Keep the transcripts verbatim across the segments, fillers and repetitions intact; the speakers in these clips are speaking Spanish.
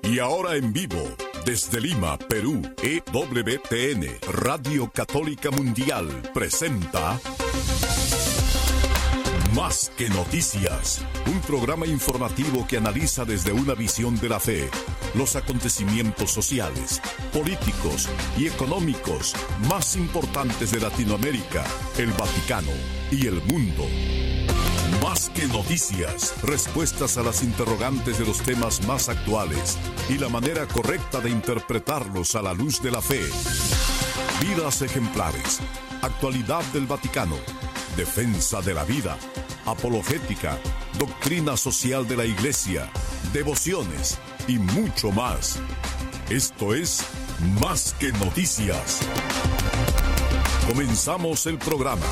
Y ahora en vivo, desde Lima, Perú, E W T N, Radio Católica Mundial, presenta Más que Noticias, un programa informativo que analiza desde una visión de la fe los acontecimientos sociales, políticos y económicos más importantes de Latinoamérica, el Vaticano y el mundo. Más que noticias, respuestas a las interrogantes de los temas más actuales y la manera correcta de interpretarlos a la luz de la fe. Vidas ejemplares, actualidad del Vaticano, defensa de la vida, apologética, doctrina social de la Iglesia, devociones y mucho más. Esto es Más que Noticias. Comenzamos el programa.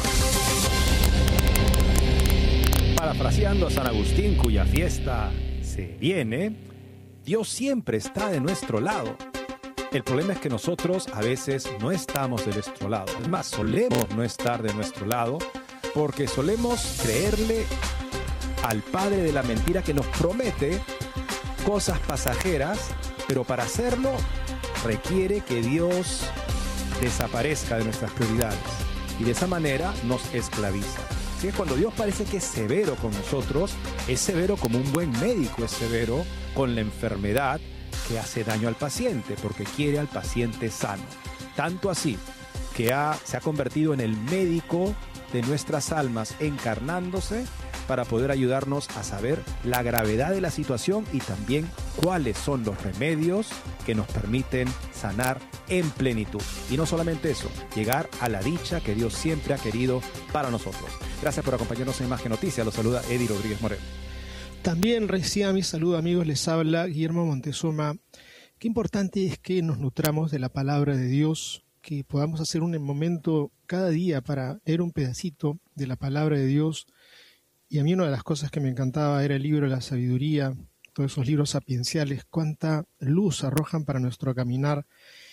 Parafraseando a San Agustín, cuya fiesta se viene, Dios siempre está de nuestro lado. El problema es que nosotros a veces no estamos de nuestro lado. Es más, solemos no estar de nuestro lado porque solemos creerle al padre de la mentira que nos promete cosas pasajeras, pero para hacerlo requiere que Dios desaparezca de nuestras prioridades y de esa manera nos esclaviza. Así que cuando Dios parece que es severo con nosotros, es severo como un buen médico es severo con la enfermedad que hace daño al paciente, porque quiere al paciente sano. Tanto así que ha, se ha convertido en el médico de nuestras almas, encarnándose para poder ayudarnos a saber la gravedad de la situación y también cuáles son los remedios que nos permiten sanar en plenitud. Y no solamente eso, llegar a la dicha que Dios siempre ha querido para nosotros. Gracias por acompañarnos en Más que Noticias. Los saluda Eddie Rodríguez Moreno. También reciba mi saludo, amigos. Les habla Guillermo Montezuma. Qué importante es que nos nutramos de la palabra de Dios, que podamos hacer un momento cada día para leer un pedacito de la palabra de Dios. Y a mí una de las cosas que me encantaba era el libro de la sabiduría, todos esos libros sapienciales, cuánta luz arrojan para nuestro caminar.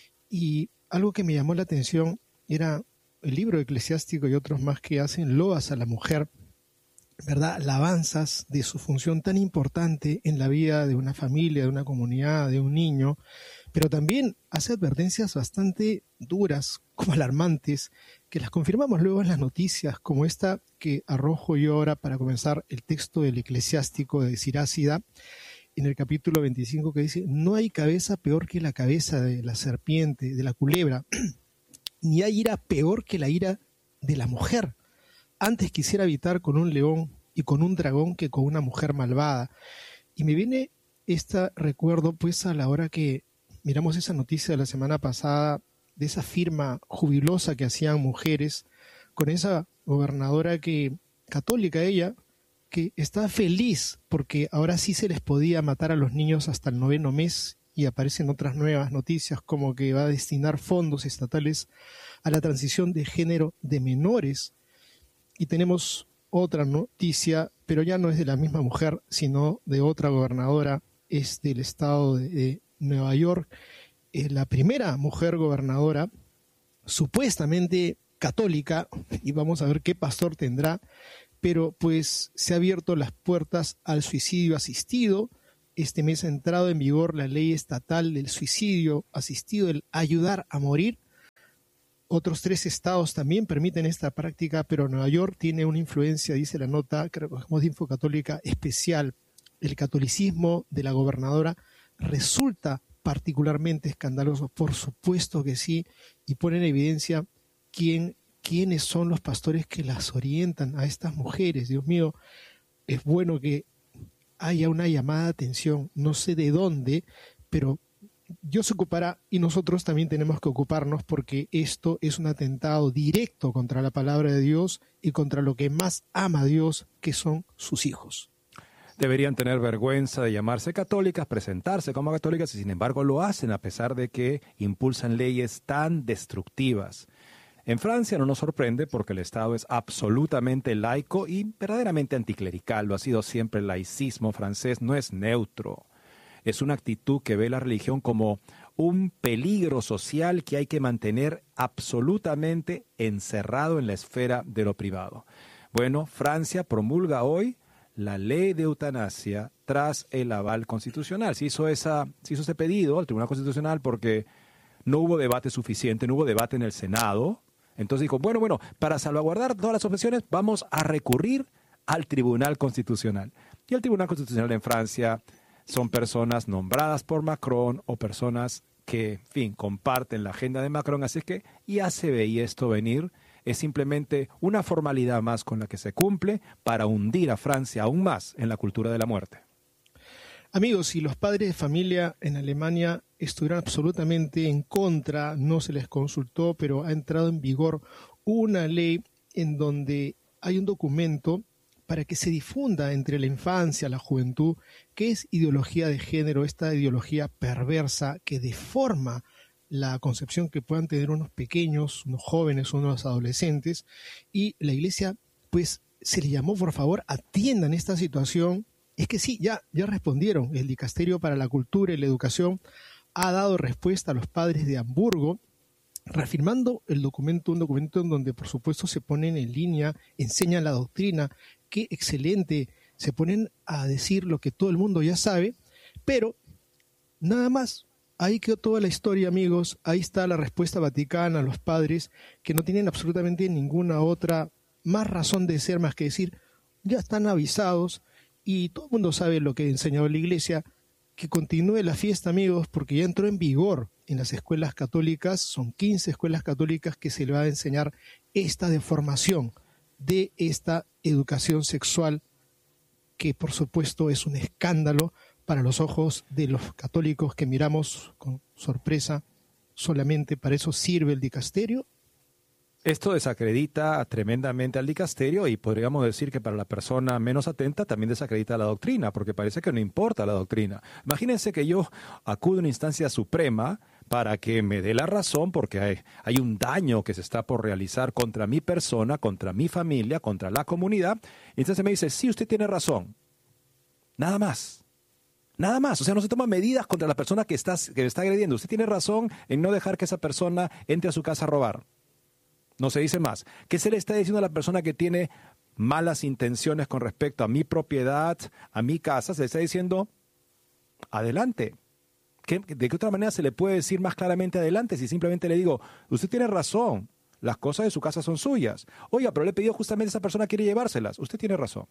Y algo que me llamó la atención era el libro eclesiástico y otros más que hacen loas a la mujer, ¿verdad? Alabanzas de su función tan importante en la vida de una familia, de una comunidad, de un niño, pero también hace advertencias bastante duras, como alarmantes, que las confirmamos luego en las noticias, como esta que arrojo yo ahora para comenzar el texto del eclesiástico de Sirácida, en el capítulo veinticinco, que dice: no hay cabeza peor que la cabeza de la serpiente, de la culebra, ni hay ira peor que la ira de la mujer. Antes quisiera habitar con un león y con un dragón que con una mujer malvada. Y me viene este recuerdo pues a la hora que miramos esa noticia de la semana pasada, de esa firma jubilosa que hacían mujeres, con esa gobernadora que, católica ella, que estaba feliz porque ahora sí se les podía matar a los niños hasta el noveno mes, y aparecen otras nuevas noticias como que va a destinar fondos estatales a la transición de género de menores. Y tenemos otra noticia, pero ya no es de la misma mujer, sino de otra gobernadora, es del estado de, de Nueva York, es la primera mujer gobernadora, supuestamente católica, y vamos a ver qué pastor tendrá, pero pues se ha abierto las puertas al suicidio asistido. Este mes ha entrado en vigor la ley estatal del suicidio asistido, el ayudar a morir. Otros tres estados también permiten esta práctica, pero Nueva York tiene una influencia, dice la nota que recogemos de Infocatólica, especial. El catolicismo de la gobernadora resulta particularmente escandaloso, por supuesto que sí, y pone en evidencia quién, quiénes son los pastores que las orientan a estas mujeres. Dios mío, es bueno que haya una llamada de atención, no sé de dónde, pero Dios se ocupará y nosotros también tenemos que ocuparnos, porque esto es un atentado directo contra la palabra de Dios y contra lo que más ama a Dios, que son sus hijos. Deberían tener vergüenza de llamarse católicas, presentarse como católicas, y sin embargo lo hacen a pesar de que impulsan leyes tan destructivas. En Francia no nos sorprende porque el Estado es absolutamente laico y verdaderamente anticlerical. Lo ha sido siempre. El laicismo francés no es neutro. Es una actitud que ve la religión como un peligro social que hay que mantener absolutamente encerrado en la esfera de lo privado. Bueno, Francia promulga hoy la ley de eutanasia tras el aval constitucional. Se hizo, esa, se hizo ese pedido al Tribunal Constitucional porque no hubo debate suficiente, no hubo debate en el Senado. Entonces dijo, bueno, bueno, para salvaguardar todas las objeciones vamos a recurrir al Tribunal Constitucional. Y el Tribunal Constitucional en Francia son personas nombradas por Macron o personas que, en fin, comparten la agenda de Macron. Así que ya se veía esto venir. Es simplemente una formalidad más con la que se cumple para hundir a Francia aún más en la cultura de la muerte. Amigos, si los padres de familia en Alemania estuvieron absolutamente en contra, no se les consultó, pero ha entrado en vigor una ley en donde hay un documento para que se difunda entre la infancia, la juventud, qué es ideología de género, esta ideología perversa que deforma la concepción que puedan tener unos pequeños, unos jóvenes, unos adolescentes, y la iglesia pues se le llamó, por favor, atiendan esta situación. Es que sí, ya, ya respondieron. El Dicasterio para la Cultura y la Educación ha dado respuesta a los padres de Hamburgo, reafirmando el documento, un documento en donde por supuesto se ponen en línea, enseñan la doctrina. Qué excelente, se ponen a decir lo que todo el mundo ya sabe, pero nada más. Ahí quedó toda la historia, amigos. Ahí está la respuesta vaticana a los padres que no tienen absolutamente ninguna otra más razón de ser más que decir, ya están avisados y todo el mundo sabe lo que ha enseñado la iglesia, que continúe la fiesta, amigos, porque ya entró en vigor en las escuelas católicas. Son quince escuelas católicas que se le va a enseñar esta deformación de esta educación sexual, que por supuesto es un escándalo para los ojos de los católicos que miramos con sorpresa. Solamente para eso sirve el dicasterio. Esto desacredita tremendamente al dicasterio y podríamos decir que para la persona menos atenta también desacredita la doctrina, porque parece que no importa la doctrina. Imagínense que yo acudo a una instancia suprema para que me dé la razón porque hay, hay un daño que se está por realizar contra mi persona, contra mi familia, contra la comunidad. Y entonces me dice, sí, usted tiene razón. Nada más. Nada más. O sea, no se toman medidas contra la persona que, está, que me está agrediendo. Usted tiene razón en no dejar que esa persona entre a su casa a robar. No se dice más. ¿Qué se le está diciendo a la persona que tiene malas intenciones con respecto a mi propiedad, a mi casa? Se le está diciendo, adelante. ¿Qué, ¿De qué otra manera se le puede decir más claramente adelante si simplemente le digo, usted tiene razón, las cosas de su casa son suyas? Oiga, pero le he pedido justamente a esa persona quiere llevárselas. Usted tiene razón.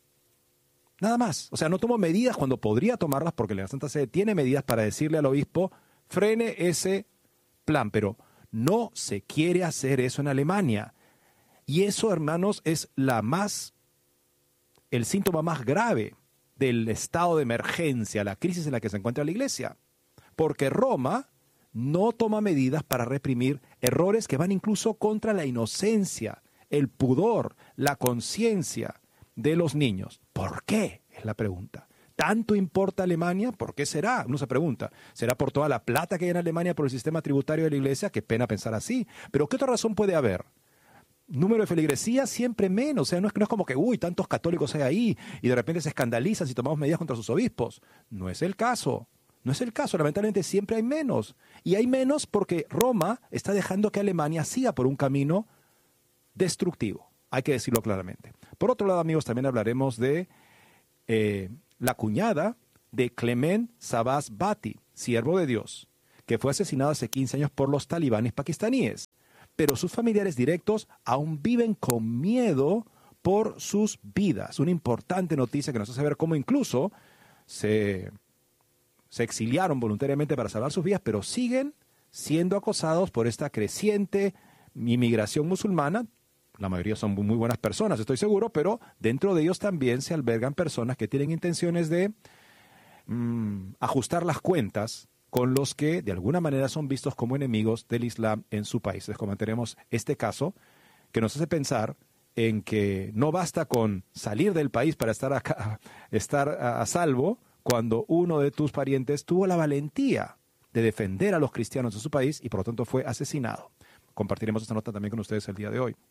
Nada más. O sea, no tomo medidas cuando podría tomarlas porque la Santa Sede tiene medidas para decirle al obispo, frene ese plan, pero no se quiere hacer eso en Alemania. Y eso, hermanos, es la más, el síntoma más grave del estado de emergencia, la crisis en la que se encuentra la Iglesia. Porque Roma no toma medidas para reprimir errores que van incluso contra la inocencia, el pudor, la conciencia de los niños. ¿Por qué? Es la pregunta. ¿Tanto importa Alemania? ¿Por qué será? Uno se pregunta. ¿Será por toda la plata que hay en Alemania por el sistema tributario de la Iglesia? Qué pena pensar así. Pero ¿qué otra razón puede haber? Número de feligresía siempre menos. O sea, no es, no es como que, uy, tantos católicos hay ahí y de repente se escandalizan si tomamos medidas contra sus obispos. No es el caso. No es el caso. Lamentablemente siempre hay menos. Y hay menos porque Roma está dejando que Alemania siga por un camino destructivo. Hay que decirlo claramente. Por otro lado, amigos, también hablaremos de eh, la cuñada de Clement Sabas Bhatti, siervo de Dios, que fue asesinado hace quince años por los talibanes pakistaníes. Pero sus familiares directos aún viven con miedo por sus vidas. Una importante noticia que nos hace ver cómo incluso se, se exiliaron voluntariamente para salvar sus vidas, pero siguen siendo acosados por esta creciente inmigración musulmana. La mayoría son muy buenas personas, estoy seguro, pero dentro de ellos también se albergan personas que tienen intenciones de mmm, ajustar las cuentas con los que de alguna manera son vistos como enemigos del Islam en su país. Les comentaremos este caso que nos hace pensar en que no basta con salir del país para estar, acá, estar a, a salvo cuando uno de tus parientes tuvo la valentía de defender a los cristianos de su país y por lo tanto fue asesinado. Compartiremos esta nota también con ustedes el día de hoy.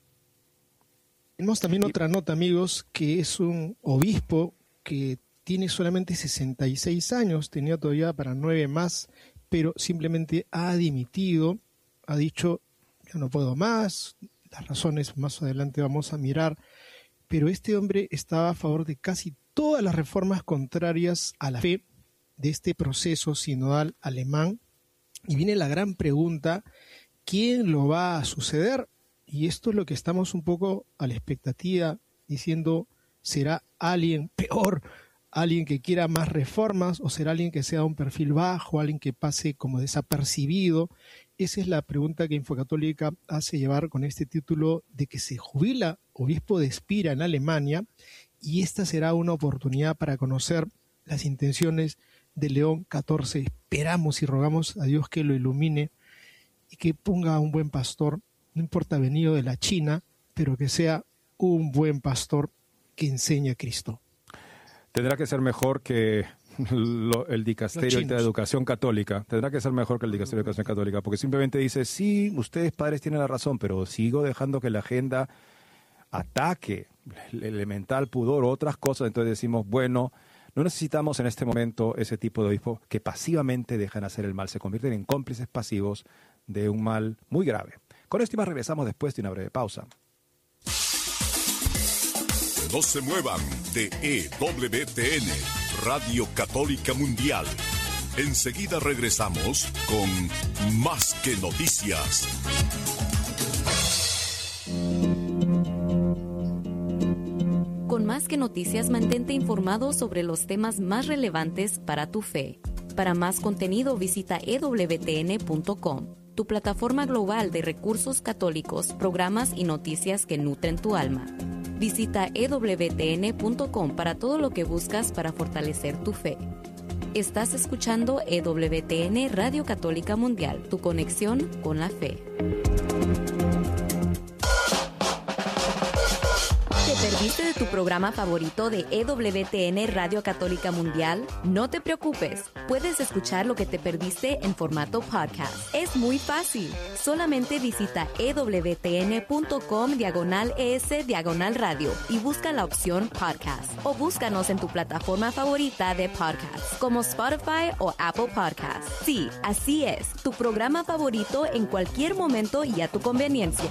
Tenemos también otra nota, amigos, que es un obispo que tiene solamente sesenta y seis años, tenía todavía para nueve más, pero simplemente ha dimitido, ha dicho, yo no puedo más, las razones más adelante vamos a mirar, pero este hombre estaba a favor de casi todas las reformas contrarias a la fe de este proceso sinodal alemán. Y viene la gran pregunta, ¿quién lo va a suceder? Y esto es lo que estamos un poco a la expectativa, diciendo, ¿será alguien peor? ¿Alguien que quiera más reformas? ¿O será alguien que sea un perfil bajo? ¿Alguien que pase como desapercibido? Esa es la pregunta que Infocatólica hace llevar con este título de que se jubila obispo de Espira en Alemania, y esta será una oportunidad para conocer las intenciones de León catorce. Esperamos y rogamos a Dios que lo ilumine y que ponga a un buen pastor, no importa venido de la China, pero que sea un buen pastor que enseñe a Cristo. Tendrá que ser mejor que lo, el dicasterio de Educación Católica. Tendrá que ser mejor que el dicasterio de Educación Católica, porque simplemente dice, sí, ustedes padres tienen la razón, pero sigo dejando que la agenda ataque el elemental pudor o otras cosas. Entonces decimos, bueno, no necesitamos en este momento ese tipo de obispos que pasivamente dejan hacer el mal, se convierten en cómplices pasivos de un mal muy grave. Con esto y más regresamos después de una breve pausa. No se muevan de E W T N, Radio Católica Mundial. Enseguida regresamos con Más que Noticias. Con Más que Noticias, mantente informado sobre los temas más relevantes para tu fe. Para más contenido, visita E W T N punto com, tu plataforma global de recursos católicos, programas y noticias que nutren tu alma. Visita E W T N punto com para todo lo que buscas para fortalecer tu fe. Estás escuchando E W T N Radio Católica Mundial, tu conexión con la fe. ¿Te perdiste de tu programa favorito de E W T N Radio Católica Mundial? No te preocupes, puedes escuchar lo que te perdiste en formato podcast. Es muy fácil. Solamente visita E W T N punto com diagonal es diagonal radio y busca la opción podcast. O búscanos en tu plataforma favorita de podcast, como Spotify o Apple Podcasts. Sí, así es, tu programa favorito en cualquier momento y a tu conveniencia.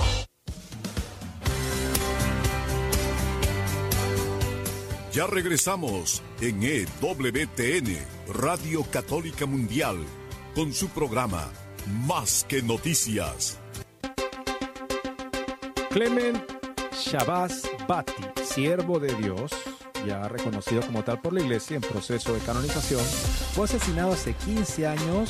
Ya regresamos en E W T N, Radio Católica Mundial, con su programa Más que Noticias. Clement Shabazz Bati, siervo de Dios, ya reconocido como tal por la Iglesia en proceso de canonización, fue asesinado hace quince años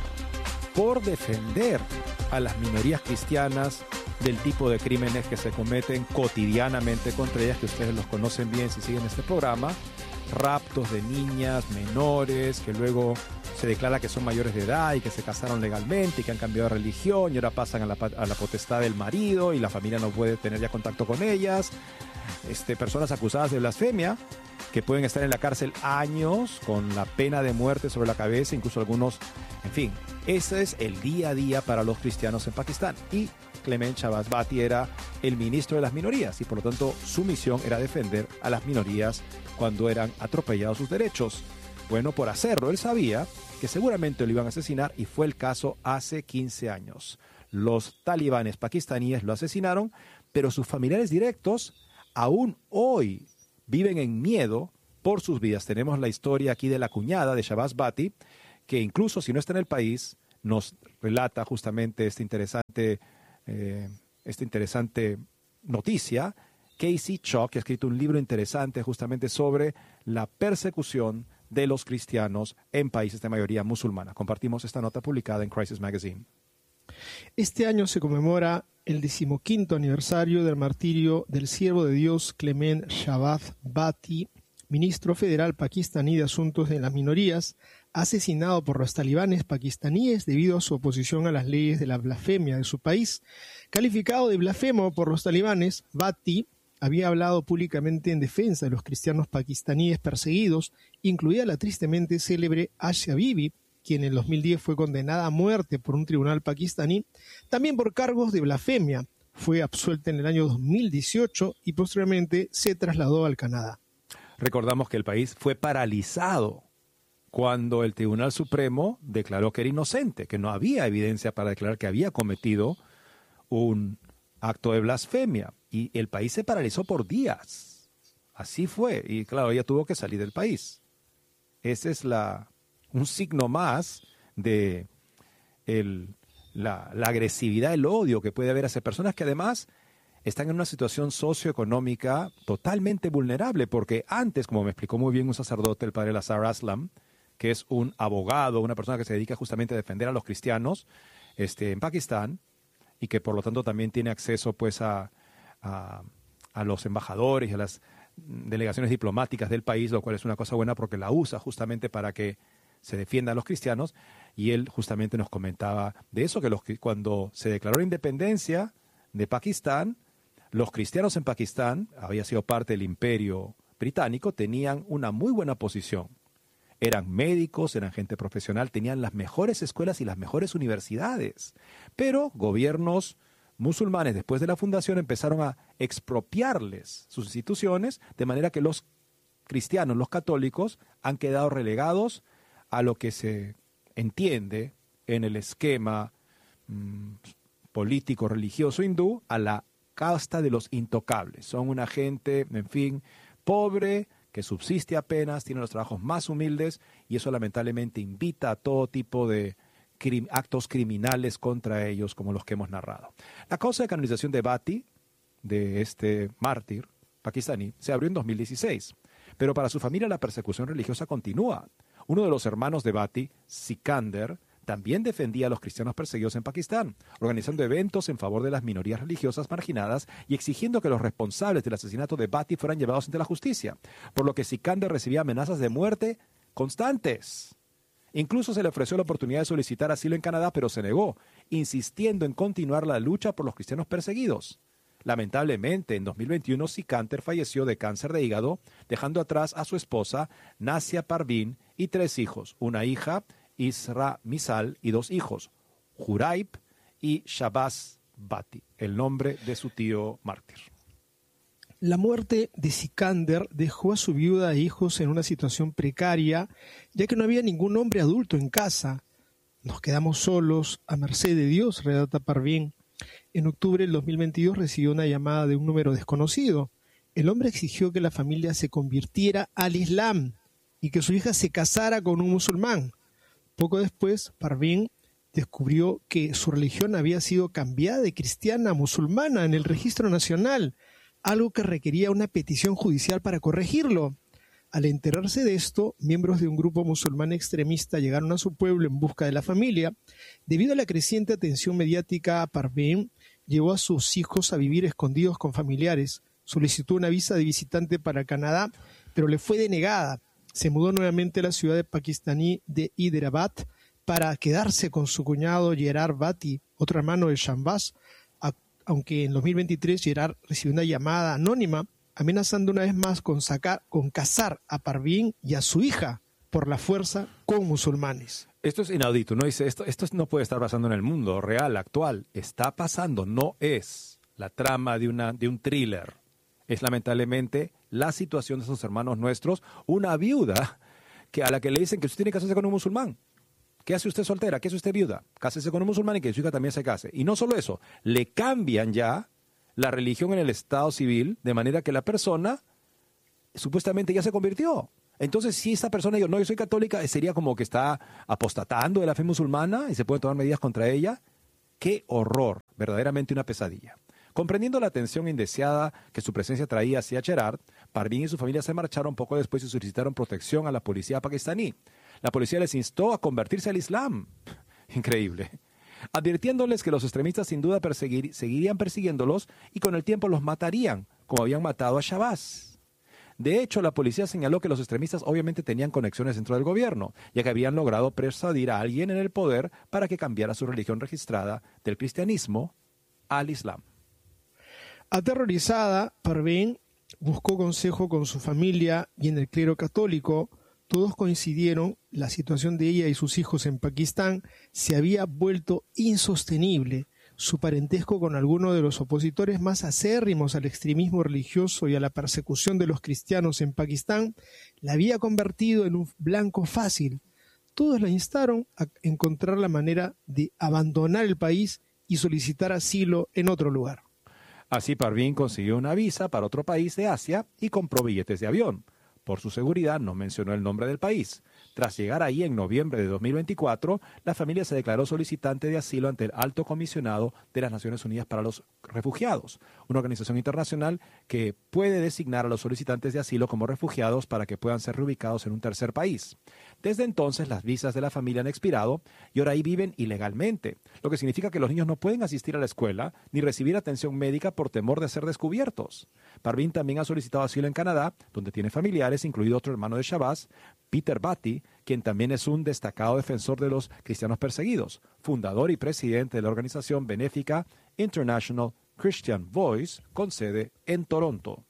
por defender a las minorías cristianas del tipo de crímenes que se cometen cotidianamente contra ellas, que ustedes los conocen bien si siguen este programa: raptos de niñas menores que luego se declara que son mayores de edad y que se casaron legalmente y que han cambiado de religión y ahora pasan a la, a la potestad del marido y la familia no puede tener ya contacto con ellas. Este, personas acusadas de blasfemia que pueden estar en la cárcel años con la pena de muerte sobre la cabeza, incluso algunos, en fin, ese es el día a día para los cristianos en Pakistán. Y Clement Shabazz Bati era el ministro de las minorías y por lo tanto su misión era defender a las minorías cuando eran atropellados sus derechos. Bueno, por hacerlo, él sabía que seguramente lo iban a asesinar y fue el caso hace quince años. Los talibanes pakistaníes lo asesinaron, pero sus familiares directos aún hoy viven en miedo por sus vidas. Tenemos la historia aquí de la cuñada de Shabazz Bati, que incluso si no está en el país, nos relata justamente este interesante Eh, esta interesante noticia. Casey Chock, que ha escrito un libro interesante justamente sobre la persecución de los cristianos en países de mayoría musulmana. Compartimos esta nota publicada en Crisis Magazine. Este año se conmemora el decimoquinto aniversario del martirio del siervo de Dios Clement Shabazz Bati, ministro federal pakistaní de Asuntos de las Minorías, asesinado por los talibanes pakistaníes debido a su oposición a las leyes de la blasfemia de su país. Calificado de blasfemo por los talibanes, Bati había hablado públicamente en defensa de los cristianos pakistaníes perseguidos, incluida la tristemente célebre Asia Bibi, quien en dos mil diez fue condenada a muerte por un tribunal pakistaní, también por cargos de blasfemia. Fue absuelta en el año dos mil dieciocho y posteriormente se trasladó al Canadá. Recordamos que el país fue paralizado cuando el Tribunal Supremo declaró que era inocente, que no había evidencia para declarar que había cometido un acto de blasfemia. y el país se paralizó por días. Así fue. Y claro, ella tuvo que salir del país. Ese es la, un signo más de el, la, la agresividad, el odio que puede haber hacia personas que además están en una situación socioeconómica totalmente vulnerable, porque antes, como me explicó muy bien un sacerdote, el padre Lazar Aslam, que es un abogado, una persona que se dedica justamente a defender a los cristianos este, en Pakistán, y que por lo tanto también tiene acceso pues a, a, a los embajadores y a las delegaciones diplomáticas del país, lo cual es una cosa buena porque la usa justamente para que se defienda a los cristianos, y él justamente nos comentaba de eso, que los, cuando se declaró la independencia de Pakistán, los cristianos en Pakistán, había sido parte del imperio británico, tenían una muy buena posición. Eran médicos, eran gente profesional, tenían las mejores escuelas y las mejores universidades. Pero gobiernos musulmanes, después de la fundación, empezaron a expropiarles sus instituciones, de manera que los cristianos, los católicos, han quedado relegados a lo que se entiende en el esquema mmm, político, religioso hindú, a la casta de los intocables. Son una gente, en fin, pobre, que subsiste apenas, tiene los trabajos más humildes, y eso lamentablemente invita a todo tipo de crim- actos criminales contra ellos, como los que hemos narrado. La causa de canonización de Bhatti, de este mártir pakistaní, se abrió en dos mil dieciséis, pero para su familia la persecución religiosa continúa. Uno de los hermanos de Bhatti, Sikander, también defendía a los cristianos perseguidos en Pakistán, organizando eventos en favor de las minorías religiosas marginadas y exigiendo que los responsables del asesinato de Bhatti fueran llevados ante la justicia, por lo que Sikander recibía amenazas de muerte constantes. Incluso se le ofreció la oportunidad de solicitar asilo en Canadá, pero se negó, insistiendo en continuar la lucha por los cristianos perseguidos. Lamentablemente, en dos mil veintiuno, Sikander falleció de cáncer de hígado, dejando atrás a su esposa, Nasia Parveen, y tres hijos, una hija, Isra Misal, y dos hijos, Juraib y Shabazz Bhatti, el nombre de su tío mártir. La muerte de Sikander dejó a su viuda e hijos en una situación precaria, ya que no había ningún hombre adulto en casa. Nos quedamos solos, a merced de Dios, relata Parveen. En octubre del dos mil veintidós recibió una llamada de un número desconocido. El hombre exigió que la familia se convirtiera al Islam y que su hija se casara con un musulmán. Poco después, Parveen descubrió que su religión había sido cambiada de cristiana a musulmana en el registro nacional, algo que requería una petición judicial para corregirlo. Al enterarse de esto, miembros de un grupo musulmán extremista llegaron a su pueblo en busca de la familia. Debido a la creciente atención mediática, Parveen llevó a sus hijos a vivir escondidos con familiares. Solicitó una visa de visitante para Canadá, pero le fue denegada. Se mudó nuevamente a la ciudad de pakistaní de Hyderabad para quedarse con su cuñado Gerard Bhatti, otro hermano de Shabazz, aunque en dos mil veintitrés Gerard recibió una llamada anónima amenazando una vez más con, sacar, con casar a Parveen y a su hija por la fuerza con musulmanes. Esto es inaudito, ¿no? Dice, esto, esto no puede estar pasando en el mundo real, actual. Está pasando, no es la trama de, una, de un thriller. Es lamentablemente la situación de esos hermanos nuestros, una viuda que a la que le dicen que usted tiene que casarse con un musulmán. ¿Qué hace usted soltera? ¿Qué hace usted viuda? Cásese con un musulmán y que su hija también se case. Y no solo eso, le cambian ya la religión en el estado civil, de manera que la persona supuestamente ya se convirtió. Entonces, si esa persona dice, no, yo soy católica, sería como que está apostatando de la fe musulmana y se pueden tomar medidas contra ella. ¡Qué horror! Verdaderamente una pesadilla. Comprendiendo la atención indeseada que su presencia traía hacia Gerard, Parveen y su familia se marcharon poco después y solicitaron protección a la policía pakistaní. La policía les instó a convertirse al Islam. Increíble. Advirtiéndoles que los extremistas sin duda perseguir, seguirían persiguiéndolos y con el tiempo los matarían, como habían matado a Shabazz. De hecho, la policía señaló que los extremistas obviamente tenían conexiones dentro del gobierno, ya que habían logrado persuadir a alguien en el poder para que cambiara su religión registrada del cristianismo al Islam. Aterrorizada, Parveen buscó consejo con su familia y en el clero católico. Todos coincidieron, la situación de ella y sus hijos en Pakistán se había vuelto insostenible. Su parentesco con algunos de los opositores más acérrimos al extremismo religioso y a la persecución de los cristianos en Pakistán la había convertido en un blanco fácil. Todos la instaron a encontrar la manera de abandonar el país y solicitar asilo en otro lugar. Así Parveen consiguió una visa para otro país de Asia y compró billetes de avión. Por su seguridad no mencionó el nombre del país. Tras llegar ahí en noviembre de dos mil veinticuatro, la familia se declaró solicitante de asilo ante el Alto Comisionado de las Naciones Unidas para los Refugiados, una organización internacional que puede designar a los solicitantes de asilo como refugiados para que puedan ser reubicados en un tercer país. Desde entonces, las visas de la familia han expirado y ahora ahí viven ilegalmente, lo que significa que los niños no pueden asistir a la escuela ni recibir atención médica por temor de ser descubiertos. Parveen también ha solicitado asilo en Canadá, donde tiene familiares, incluido otro hermano de Shabazz, Peter Batty, quien también es un destacado defensor de los cristianos perseguidos, fundador y presidente de la organización benéfica International Christian Voice, con sede en Toronto.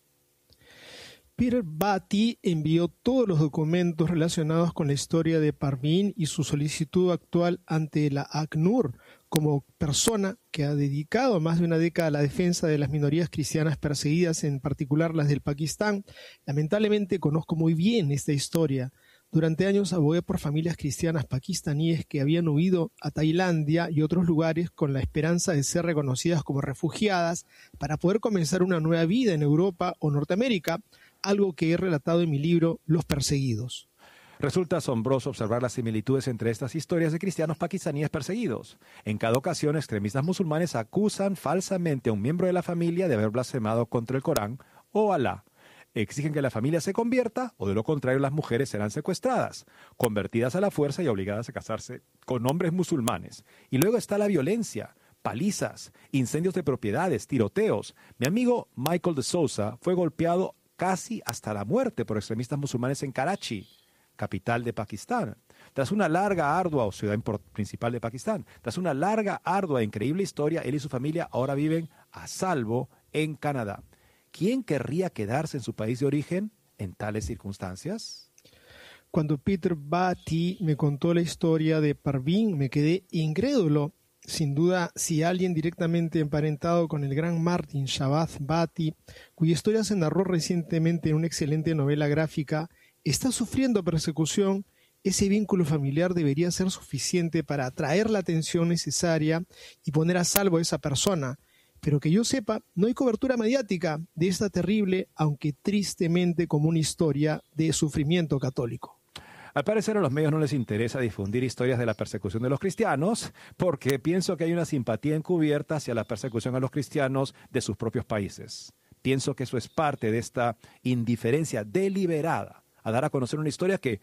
Peter Batty envió todos los documentos relacionados con la historia de Parveen y su solicitud actual ante la ACNUR, como persona que ha dedicado más de una década a la defensa de las minorías cristianas perseguidas, en particular las del Pakistán. Lamentablemente conozco muy bien esta historia. Durante años abogué por familias cristianas pakistaníes que habían huido a Tailandia y otros lugares con la esperanza de ser reconocidas como refugiadas para poder comenzar una nueva vida en Europa o Norteamérica, algo que he relatado en mi libro Los Perseguidos. Resulta asombroso observar las similitudes entre estas historias de cristianos pakistaníes perseguidos. En cada ocasión, extremistas musulmanes acusan falsamente a un miembro de la familia de haber blasfemado contra el Corán o Alá. Exigen que la familia se convierta o de lo contrario las mujeres serán secuestradas, convertidas a la fuerza y obligadas a casarse con hombres musulmanes. Y luego está la violencia, palizas, incendios de propiedades, tiroteos. Mi amigo Michael de Souza fue golpeado casi hasta la muerte por extremistas musulmanes en Karachi, capital de Pakistán. Tras una larga, ardua, o ciudad principal de Pakistán, tras una larga, ardua e increíble historia, él y su familia ahora viven a salvo en Canadá. ¿Quién querría quedarse en su país de origen en tales circunstancias? Cuando Peter Batty me contó la historia de Parveen, me quedé incrédulo. Sin duda, si alguien directamente emparentado con el gran Martin Shabazz Batty, cuya historia se narró recientemente en una excelente novela gráfica, está sufriendo persecución, ese vínculo familiar debería ser suficiente para atraer la atención necesaria y poner a salvo a esa persona. Pero que yo sepa, no hay cobertura mediática de esta terrible, aunque tristemente común historia de sufrimiento católico. Al parecer a los medios no les interesa difundir historias de la persecución de los cristianos, porque pienso que hay una simpatía encubierta hacia la persecución a los cristianos de sus propios países. Pienso que eso es parte de esta indiferencia deliberada a dar a conocer una historia que,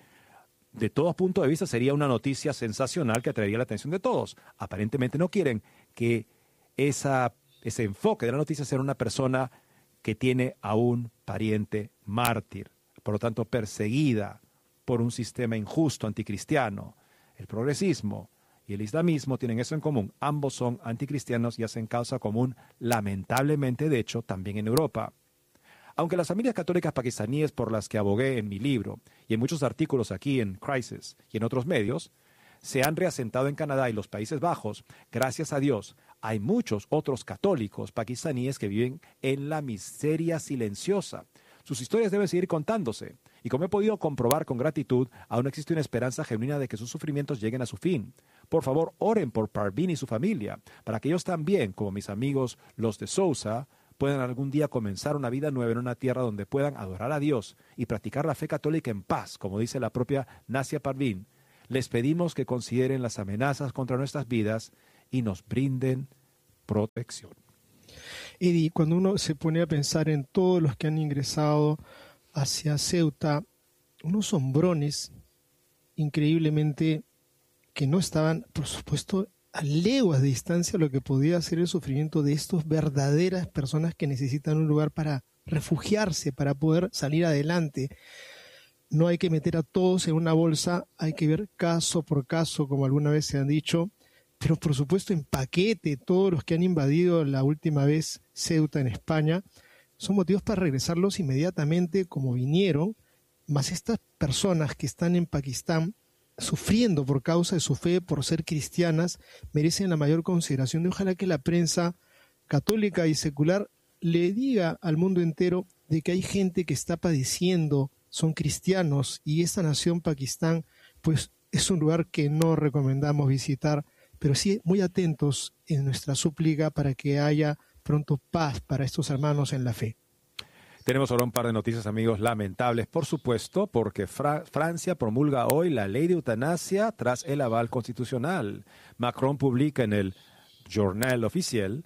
de todos puntos de vista, sería una noticia sensacional que atraería la atención de todos. Aparentemente no quieren que esa, ese enfoque de la noticia sea una persona que tiene a un pariente mártir, por lo tanto perseguida por un sistema injusto anticristiano. El progresismo y el islamismo tienen eso en común. Ambos son anticristianos y hacen causa común, lamentablemente, de hecho, también en Europa. Aunque las familias católicas pakistaníes por las que abogué en mi libro y en muchos artículos aquí en Crisis y en otros medios, se han reasentado en Canadá y los Países Bajos, gracias a Dios, hay muchos otros católicos pakistaníes que viven en la miseria silenciosa. Sus historias deben seguir contándose. Y como he podido comprobar con gratitud, aún existe una esperanza genuina de que sus sufrimientos lleguen a su fin. Por favor, oren por Parveen y su familia, para que ellos también, como mis amigos los de Sousa, puedan algún día comenzar una vida nueva en una tierra donde puedan adorar a Dios y practicar la fe católica en paz, como dice la propia Nasia Parveen. Les pedimos que consideren las amenazas contra nuestras vidas y nos brinden protección. Eddie, cuando uno se pone a pensar en todos los que han ingresado hacia Ceuta, unos hombrones increíblemente que no estaban, por supuesto, a leguas de distancia lo que podía ser el sufrimiento de estas verdaderas personas que necesitan un lugar para refugiarse, para poder salir adelante. No hay que meter a todos en una bolsa, hay que ver caso por caso, como alguna vez se han dicho, pero por supuesto en paquete. Todos los que han invadido la última vez Ceuta en España son motivos para regresarlos inmediatamente como vinieron, más estas personas que están en Pakistán sufriendo por causa de su fe, por ser cristianas, merecen la mayor consideración. Y ojalá que la prensa católica y secular le diga al mundo entero de que hay gente que está padeciendo, son cristianos, y esta nación Pakistán pues es un lugar que no recomendamos visitar, pero sí muy atentos en nuestra súplica para que haya pronto paz para estos hermanos en la fe. Tenemos ahora un par de noticias, amigos, lamentables, por supuesto, porque Fra- Francia promulga hoy la ley de eutanasia tras el aval constitucional. Macron publica en el Journal Officiel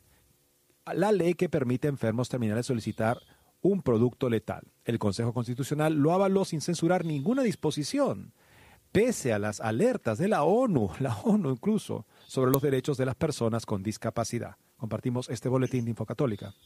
la ley que permite a enfermos terminales solicitar un producto letal. El Consejo Constitucional lo avaló sin censurar ninguna disposición, pese a las alertas de la ONU, la ONU incluso, sobre los derechos de las personas con discapacidad. Compartimos este boletín de Infocatólica.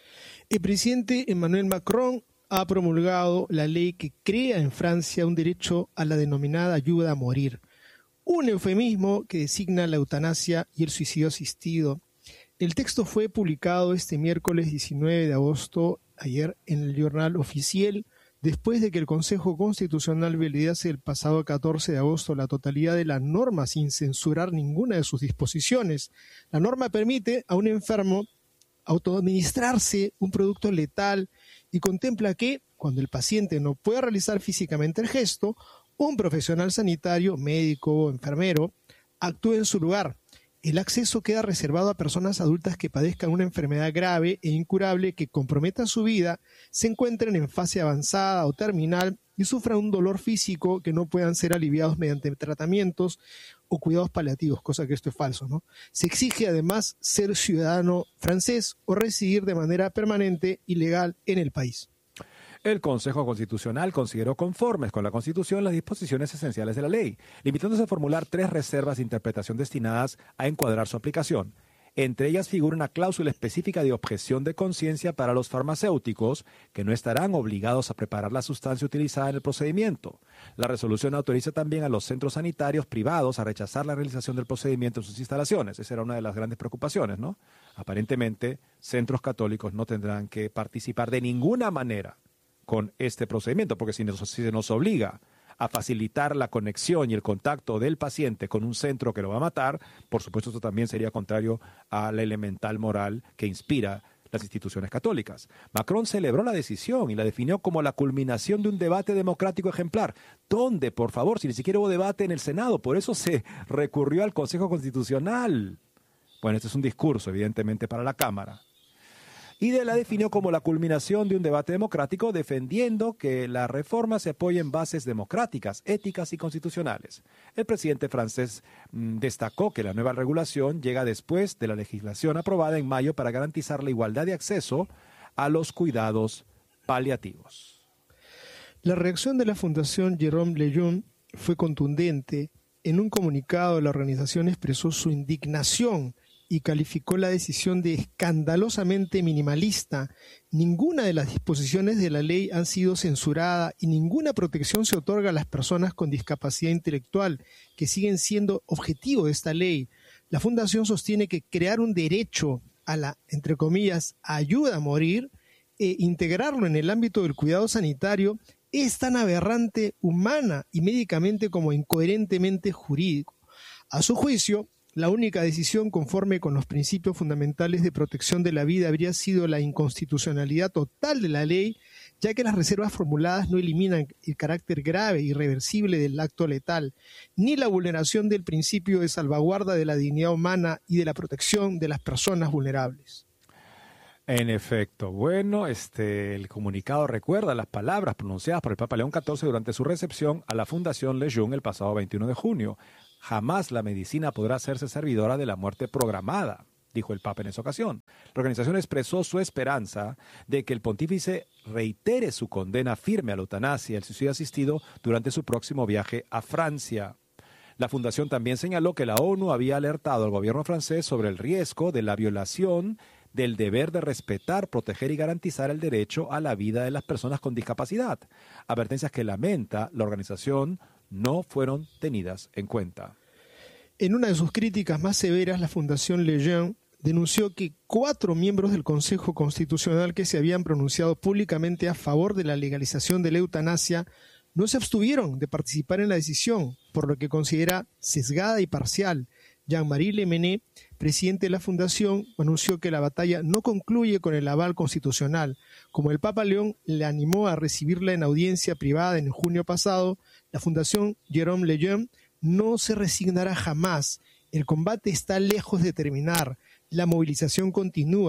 El presidente Emmanuel Macron ha promulgado la ley que crea en Francia un derecho a la denominada ayuda a morir, un eufemismo que designa la eutanasia y el suicidio asistido. El texto fue publicado este miércoles diecinueve de agosto, ayer, en el Journal Officiel, después de que el Consejo Constitucional validase el pasado catorce de agosto la totalidad de la norma sin censurar ninguna de sus disposiciones. La norma permite a un enfermo autoadministrarse un producto letal y contempla que, cuando el paciente no pueda realizar físicamente el gesto, un profesional sanitario, médico o enfermero, actúe en su lugar. El acceso queda reservado a personas adultas que padezcan una enfermedad grave e incurable que comprometa su vida, se encuentren en fase avanzada o terminal y sufran un dolor físico que no puedan ser aliviados mediante tratamientos o cuidados paliativos, cosa que esto es falso, ¿no? Se exige además ser ciudadano francés o residir de manera permanente y legal en el país. El Consejo Constitucional consideró conformes con la Constitución las disposiciones esenciales de la ley, limitándose a formular tres reservas de interpretación destinadas a encuadrar su aplicación. Entre ellas figura una cláusula específica de objeción de conciencia para los farmacéuticos, que no estarán obligados a preparar la sustancia utilizada en el procedimiento. La resolución autoriza también a los centros sanitarios privados a rechazar la realización del procedimiento en sus instalaciones. Esa era una de las grandes preocupaciones, ¿no? Aparentemente, centros católicos no tendrán que participar de ninguna manera con este procedimiento, porque si, nos, si se nos obliga a facilitar la conexión y el contacto del paciente con un centro que lo va a matar, por supuesto esto también sería contrario a la elemental moral que inspira las instituciones católicas. Macron celebró la decisión y la definió como la culminación de un debate democrático ejemplar. ¿Dónde, por favor? Si ni siquiera hubo debate en el Senado, por eso se recurrió al Consejo Constitucional. Bueno, este es un discurso, evidentemente, para la Cámara. Y de la definió como la culminación de un debate democrático, defendiendo que la reforma se apoya en bases democráticas, éticas y constitucionales. El presidente francés mmm, destacó que la nueva regulación llega después de la legislación aprobada en mayo para garantizar la igualdad de acceso a los cuidados paliativos. La reacción de la Fundación Jérôme Lejeune fue contundente. En un comunicado, la organización expresó su indignación y calificó la decisión de escandalosamente minimalista. Ninguna de las disposiciones de la ley han sido censurada y ninguna protección se otorga a las personas con discapacidad intelectual, que siguen siendo objetivo de esta ley. La Fundación sostiene que crear un derecho a la, entre comillas, ayuda a morir e integrarlo en el ámbito del cuidado sanitario es tan aberrante humana y médicamente como incoherentemente jurídico. A su juicio, la única decisión conforme con los principios fundamentales de protección de la vida habría sido la inconstitucionalidad total de la ley, ya que las reservas formuladas no eliminan el carácter grave e irreversible del acto letal, ni la vulneración del principio de salvaguarda de la dignidad humana y de la protección de las personas vulnerables. En efecto, bueno, este, el comunicado recuerda las palabras pronunciadas por el Papa León catorce durante su recepción a la Fundación Lejeune el pasado veintiuno de junio. Jamás la medicina podrá hacerse servidora de la muerte programada, dijo el Papa en esa ocasión. La organización expresó su esperanza de que el pontífice reitere su condena firme a la eutanasia y el suicidio asistido durante su próximo viaje a Francia. La fundación también señaló que la ONU había alertado al gobierno francés sobre el riesgo de la violación del deber de respetar, proteger y garantizar el derecho a la vida de las personas con discapacidad. Advertencias que lamenta la organización no fueron tenidas en cuenta. En una de sus críticas más severas, la Fundación Lejeune denunció que cuatro miembros del Consejo Constitucional que se habían pronunciado públicamente a favor de la legalización de la eutanasia no se abstuvieron de participar en la decisión, por lo que considera sesgada y parcial. Jean-Marie Le Mené, presidente de la Fundación, anunció que la batalla no concluye con el aval constitucional. Como el Papa León le animó a recibirla en audiencia privada en junio pasado, la Fundación Jérôme Lejeune no se resignará jamás. El combate está lejos de terminar. La movilización continúa.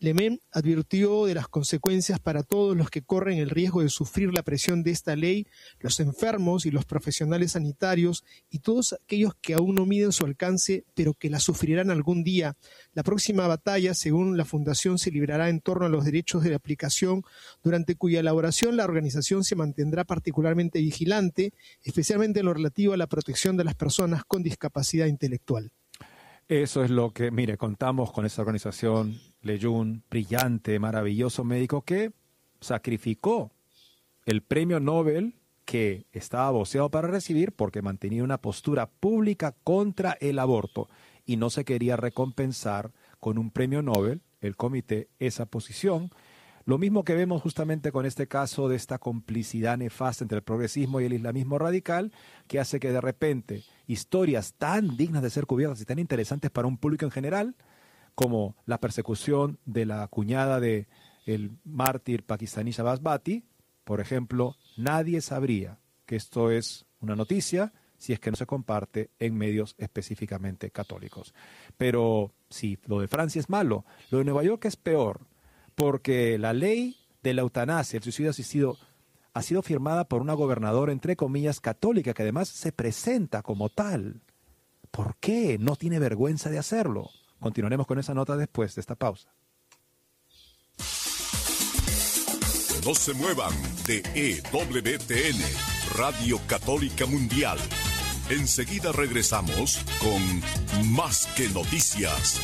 Lemén advirtió de las consecuencias para todos los que corren el riesgo de sufrir la presión de esta ley, los enfermos y los profesionales sanitarios y todos aquellos que aún no miden su alcance, pero que la sufrirán algún día. La próxima batalla, según la Fundación, se librará en torno a los derechos de la aplicación, durante cuya elaboración la organización se mantendrá particularmente vigilante, especialmente en lo relativo a la protección de las personas con discapacidad intelectual. Eso es lo que, mire, contamos con esa organización, Leyún, brillante, maravilloso médico que sacrificó el premio Nobel que estaba voceado para recibir porque mantenía una postura pública contra el aborto y no se quería recompensar con un premio Nobel, el comité, esa posición. Lo mismo que vemos justamente con este caso de esta complicidad nefasta entre el progresismo y el islamismo radical, que hace que de repente historias tan dignas de ser cubiertas y tan interesantes para un público en general, como la persecución de la cuñada del mártir pakistaní Shahbaz Bhatti, por ejemplo, nadie sabría que esto es una noticia si es que no se comparte en medios específicamente católicos. Pero si lo de Francia es malo, lo de Nueva York es peor, porque la ley de la eutanasia, el suicidio asistido, ha sido firmada por una gobernadora, entre comillas, católica, que además se presenta como tal. ¿Por qué no tiene vergüenza de hacerlo? Continuaremos con esa nota después de esta pausa. No se muevan de E W T N, Radio Católica Mundial. Enseguida regresamos con Más que Noticias.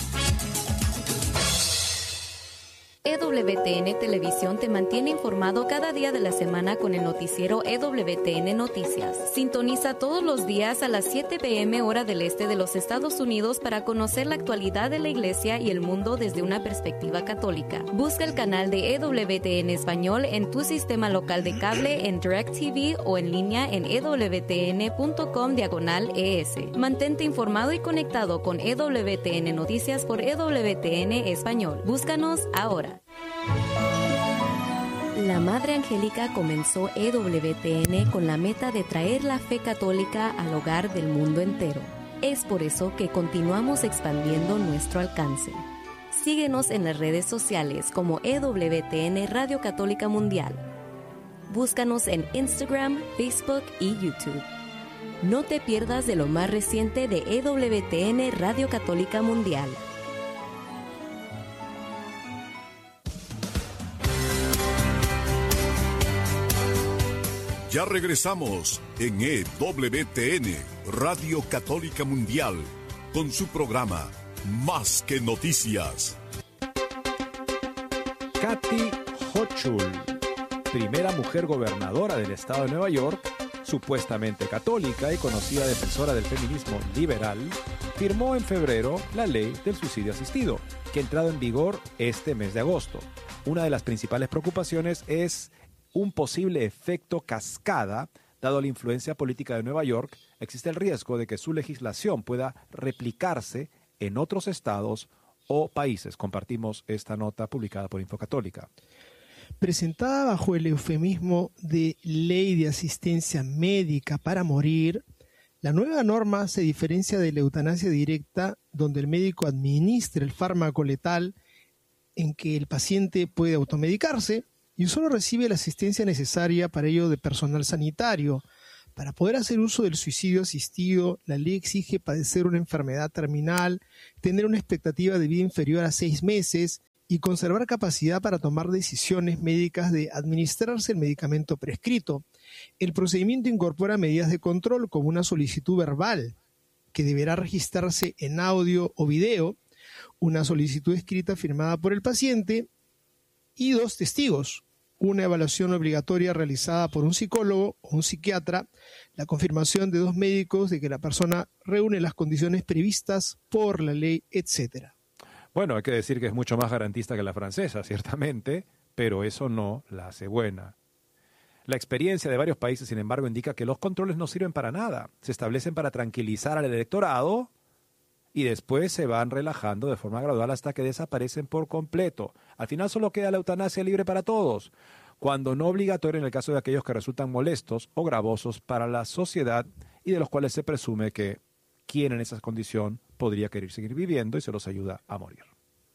E W T N Televisión te mantiene informado cada día de la semana con el noticiero E W T N Noticias. Sintoniza todos los días a las siete p m hora del este de los Estados Unidos para conocer la actualidad de la Iglesia y el mundo desde una perspectiva católica. Busca el canal de E W T N Español en tu sistema local de cable, en DirecTV o en línea en ewtn.com diagonal ES. Mantente informado y conectado con E W T N Noticias por E W T N Español. Búscanos ahora. La Madre Angélica comenzó E W T N con la meta de traer la fe católica al hogar del mundo entero. Es por eso que continuamos expandiendo nuestro alcance. Síguenos en las redes sociales como E W T N Radio Católica Mundial. Búscanos en Instagram, Facebook y YouTube. No te pierdas de lo más reciente de E W T N Radio Católica Mundial. Ya regresamos en E W T N, Radio Católica Mundial, con su programa Más que Noticias. Kathy Hochul, primera mujer gobernadora del estado de Nueva York, supuestamente católica y conocida defensora del feminismo liberal, firmó en febrero la ley del suicidio asistido, que ha entrado en vigor este mes de agosto. Una de las principales preocupaciones es un posible efecto cascada. Dado la influencia política de Nueva York, existe el riesgo de que su legislación pueda replicarse en otros estados o países. Compartimos esta nota publicada por Infocatólica. Presentada bajo el eufemismo de Ley de Asistencia Médica para Morir, la nueva norma se diferencia de la eutanasia directa, donde el médico administra el fármaco letal en que el paciente puede automedicarse y solo recibe la asistencia necesaria para ello de personal sanitario. Para poder hacer uso del suicidio asistido, la ley exige padecer una enfermedad terminal, tener una expectativa de vida inferior a seis meses y conservar capacidad para tomar decisiones médicas de administrarse el medicamento prescrito. El procedimiento incorpora medidas de control como una solicitud verbal, que deberá registrarse en audio o video, una solicitud escrita firmada por el paciente y dos testigos, una evaluación obligatoria realizada por un psicólogo o un psiquiatra, la confirmación de dos médicos de que la persona reúne las condiciones previstas por la ley, etcétera. Bueno, hay que decir que es mucho más garantista que la francesa, ciertamente, pero eso no la hace buena. La experiencia de varios países, sin embargo, indica que los controles no sirven para nada. Se establecen para tranquilizar al electorado y después se van relajando de forma gradual hasta que desaparecen por completo. Al final solo queda la eutanasia libre para todos, cuando no obligatoria en el caso de aquellos que resultan molestos o gravosos para la sociedad y de los cuales se presume que quien en esa condición podría querer seguir viviendo y se los ayuda a morir.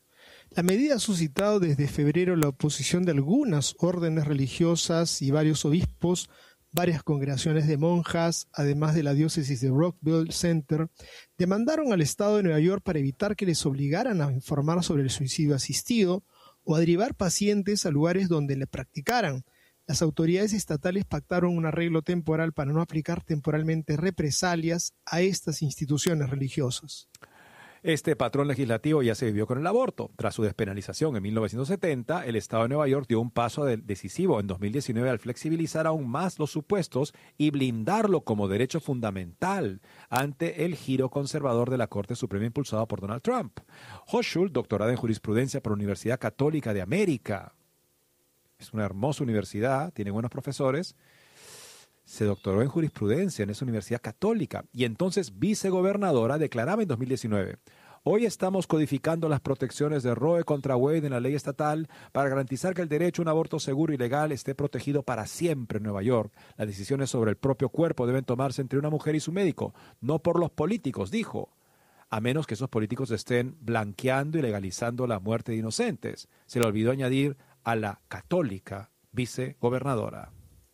La medida ha suscitado desde febrero la oposición de algunas órdenes religiosas y varios obispos, varias congregaciones de monjas, además de la diócesis de Rockville Center, demandaron al Estado de Nueva York para evitar que les obligaran a informar sobre el suicidio asistido o a derivar pacientes a lugares donde le practicaran. Las autoridades estatales pactaron un arreglo temporal para no aplicar temporalmente represalias a estas instituciones religiosas. Este patrón legislativo ya se vivió con el aborto. Tras su despenalización en mil novecientos setenta, el Estado de Nueva York dio un paso decisivo en dos mil diecinueve al flexibilizar aún más los supuestos y blindarlo como derecho fundamental ante el giro conservador de la Corte Suprema impulsado por Donald Trump. Hochul, doctorada en jurisprudencia por la Universidad Católica de América. Es una hermosa universidad, tiene buenos profesores. Se doctoró en jurisprudencia en esa universidad católica y entonces vicegobernadora declaraba en dos mil diecinueve: hoy estamos codificando las protecciones de Roe contra Wade en la ley estatal para garantizar que el derecho a un aborto seguro y legal esté protegido para siempre en Nueva York. Las decisiones sobre el propio cuerpo deben tomarse entre una mujer y su médico, no por los políticos, dijo, a menos que esos políticos estén blanqueando y legalizando la muerte de inocentes. Se le olvidó añadir a la católica vicegobernadora.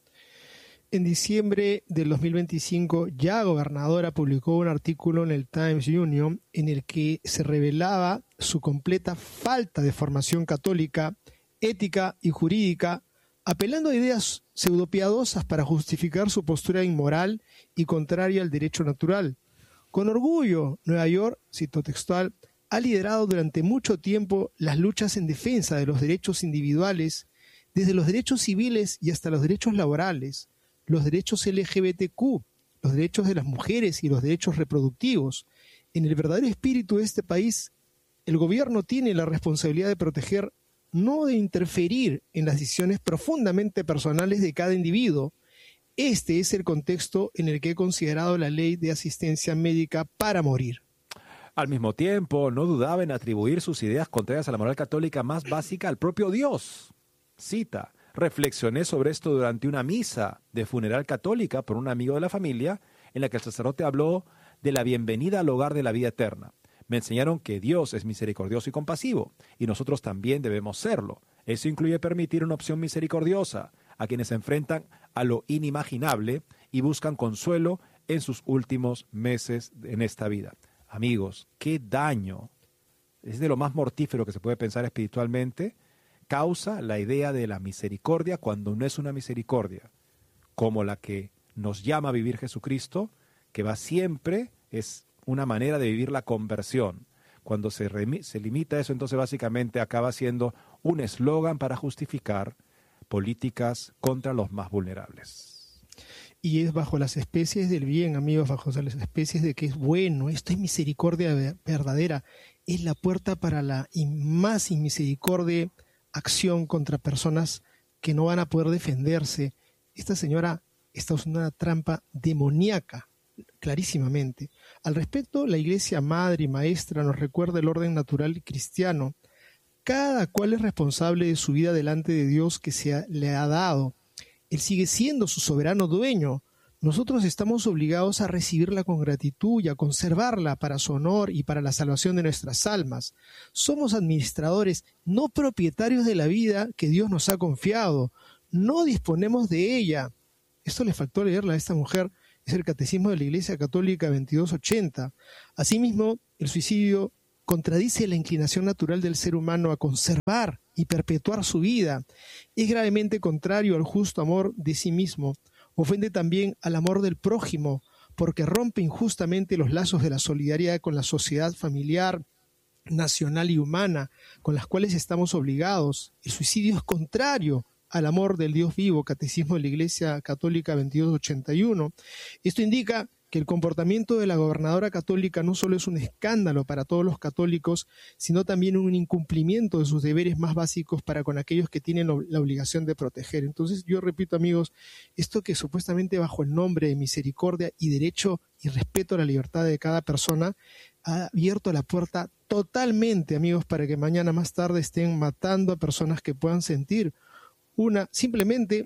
En diciembre del dos mil veinticinco, ya gobernadora publicó un artículo en el Times Union en el que se revelaba su completa falta de formación católica, ética y jurídica, apelando a ideas pseudopiadosas para justificar su postura inmoral y contraria al derecho natural. Con orgullo, Nueva York, cito textual, ha liderado durante mucho tiempo las luchas en defensa de los derechos individuales, desde los derechos civiles y hasta los derechos laborales, los derechos L G B T Q, los derechos de las mujeres y los derechos reproductivos. En el verdadero espíritu de este país, el gobierno tiene la responsabilidad de proteger, no de interferir en las decisiones profundamente personales de cada individuo. Este es el contexto en el que he considerado la ley de asistencia médica para morir. Al mismo tiempo, no dudaba en atribuir sus ideas contrarias a la moral católica más básica al propio Dios. Cita: reflexioné sobre esto durante una misa de funeral católica por un amigo de la familia, en la que el sacerdote habló de la bienvenida al hogar de la vida eterna. Me enseñaron que Dios es misericordioso y compasivo, y nosotros también debemos serlo. Eso incluye permitir una opción misericordiosa a quienes se enfrentan a lo inimaginable y buscan consuelo en sus últimos meses en esta vida. Amigos, qué daño, es de lo más mortífero que se puede pensar espiritualmente, causa la idea de la misericordia cuando no es una misericordia, como la que nos llama a vivir Jesucristo, que va siempre, es una manera de vivir la conversión. Cuando se, remi- se limita eso, entonces básicamente acaba siendo un eslogan para justificar políticas contra los más vulnerables. Y es bajo las especies del bien, amigos, bajo las especies de que es bueno, esto es misericordia verdadera, es la puerta para la más inmisericordia acción contra personas que no van a poder defenderse. Esta señora está usando una trampa demoníaca, clarísimamente. Al respecto, la Iglesia Madre y Maestra nos recuerda el orden natural cristiano. Cada cual es responsable de su vida delante de Dios que se ha, le ha dado. Él sigue siendo su soberano dueño. Nosotros estamos obligados a recibirla con gratitud y a conservarla para su honor y para la salvación de nuestras almas. Somos administradores, no propietarios de la vida que Dios nos ha confiado. No disponemos de ella. Esto le faltó leerla a esta mujer. Es el Catecismo de la Iglesia Católica veintidós ochenta. Asimismo, el suicidio contradice la inclinación natural del ser humano a conservar y perpetuar su vida. Es gravemente contrario al justo amor de sí mismo. Ofende también al amor del prójimo, porque rompe injustamente los lazos de la solidaridad con la sociedad familiar, nacional y humana, con las cuales estamos obligados. El suicidio es contrario al amor del Dios vivo, Catecismo de la Iglesia Católica veintidós ochenta y uno. Esto indica que el comportamiento de la gobernadora católica no solo es un escándalo para todos los católicos, sino también un incumplimiento de sus deberes más básicos para con aquellos que tienen la obligación de proteger. Entonces, yo repito, amigos, esto que supuestamente bajo el nombre de misericordia y derecho y respeto a la libertad de cada persona, ha abierto la puerta totalmente, amigos, para que mañana más tarde estén matando a personas que puedan sentir una, simplemente